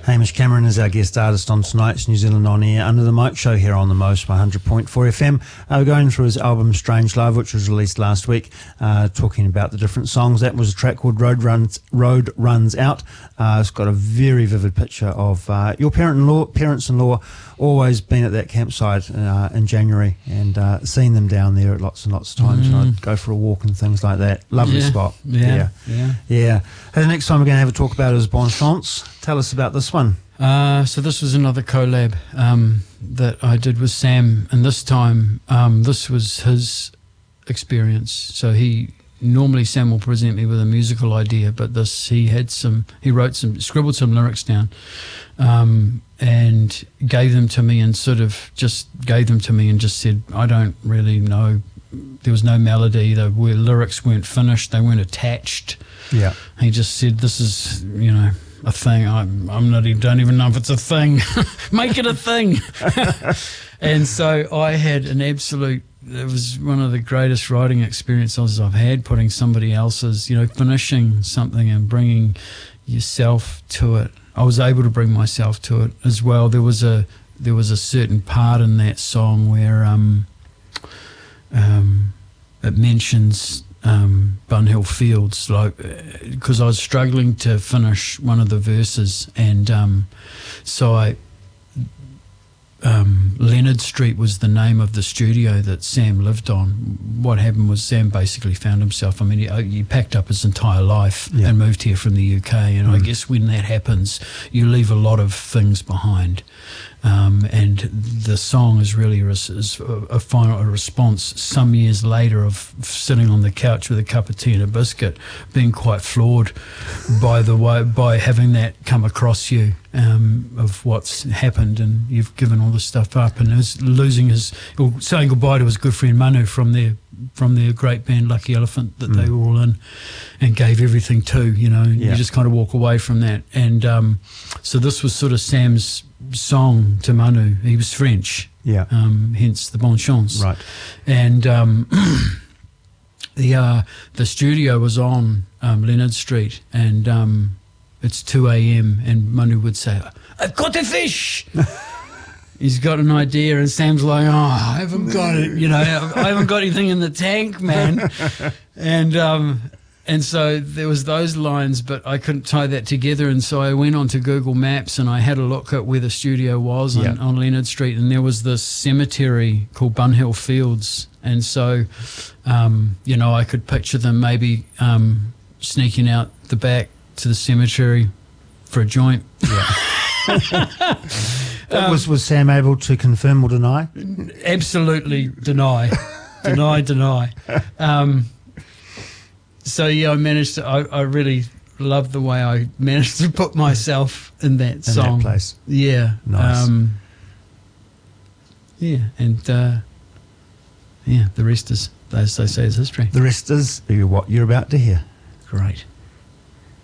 Hamish Cameron is our guest artist on tonight's New Zealand On Air Under the Mic show here on the Most 100.4 FM. We're going through his album Strange Love, which was released last week, talking about the different songs. That was a track called Road Runs Out. It's got a very vivid picture of your parents-in-law always been at that campsite in January and seen them down there at lots and lots of times. And I'd go for a walk and things like that. Lovely spot. Yeah. Hey, the next time we're going to have a talk about is Bon Chance. Tell us about this one. So this was another collab that I did with Sam, and this time this was his experience. So Sam will present me with a musical idea, but he scribbled some lyrics down, and gave them to me and just said, I don't really know. There was no melody. The lyrics weren't finished. They weren't attached. Yeah. He just said, this is, a thing. Don't even know if it's a thing. Make it a thing. And so I had it was one of the greatest writing experiences I've had, putting somebody else's, finishing something and bringing yourself to it. I was able to bring myself to it as well. There was a certain part in that song where it mentions Bunhill Fields, because I was struggling to finish one of the verses, and so Leonard Street was the name of the studio that Sam lived on. What happened was Sam basically found himself, he packed up his entire life and moved here from the UK, and I guess when that happens, you leave a lot of things behind. And the song is really a final response some years later of sitting on the couch with a cup of tea and a biscuit, being quite floored by having that come across you, of what's happened, and you've given all this stuff up, and saying goodbye to his good friend Manu from their great band Lucky Elephant that they were all in and gave everything to, you just kind of walk away from that. And so this was sort of Sam's song to Manu. He was French, hence the Bon Chance. Right. And the studio was on Leonard Street, and it's 2 a.m. and Manu would say, I've got a fish. He's got an idea, and Sam's like, I haven't got it, I haven't got anything in the tank, man. And so there was those lines, but I couldn't tie that together, and so I went onto Google Maps and I had a look at where the studio was on Leonard Street, and there was this cemetery called Bunhill Fields, and so, I could picture them maybe sneaking out the back to the cemetery for a joint. Was Sam able to confirm or deny? Absolutely deny. Deny. So I managed to. I really loved the way I managed to put myself in that song. In that place. Yeah. Nice. And the rest is, as they say, is history. The rest is what you're about to hear. Great.